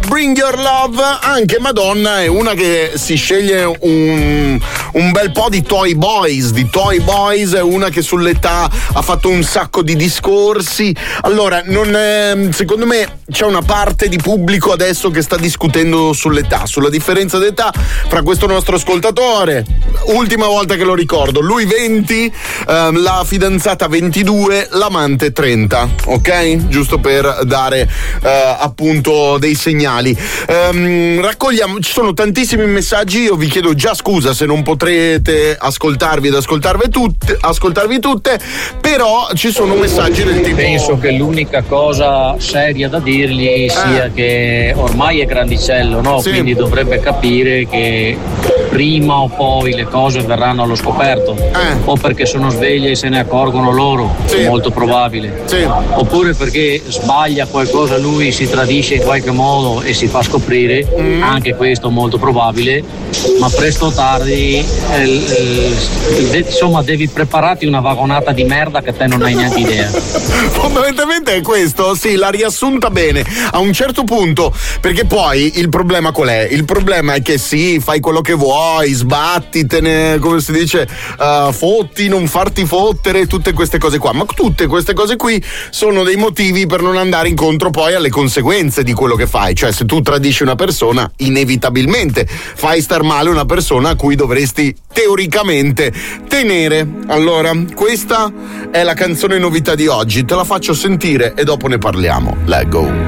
Bring Your Love. Anche Madonna è una che si sceglie un bel po' di Toy Boys. È una che sull'età ha fatto un sacco di discorsi. Allora, secondo me c'è una parte di pubblico adesso che sta discutendo sull'età, sulla differenza d'età fra questo nostro ascoltatore. Ultima volta che lo ricordo, lui 20, la fidanzata 22, l'amante 30, ok? Giusto per dare appunto dei segnali. Raccogliamo, ci sono tantissimi messaggi, io vi chiedo già scusa se non potrete ascoltarvi ed ascoltarvi tutte, però ci sono messaggi del tipo: penso che l'unica cosa seria da dirgli sia che ormai è grandicello, no? Sì. Quindi dovrebbe capire che prima o poi le cose verranno allo scoperto, o perché sono sveglie e se ne accorgono loro, sì, molto probabile, sì, oppure perché sbaglia qualcosa lui, si tradisce in qualche modo e si fa scoprire, anche questo molto probabile, ma presto o tardi insomma devi prepararti una vagonata di merda che te non hai neanche idea. Fondamentalmente è questo, sì, l'ha riassunta bene a un certo punto, perché poi il problema qual è? Il problema è che sì, fai quello che vuoi, sbattitene, come si dice, fotti, non farti fottere, tutte queste cose qua, ma tutte queste cose qui sono dei motivi per non andare incontro poi alle conseguenze di quello che fai. Cioè, se tu tradisci una persona, inevitabilmente fai star male una persona a cui dovresti teoricamente tenere. Allora, questa è la canzone novità di oggi, te la faccio sentire e dopo ne parliamo. Let go.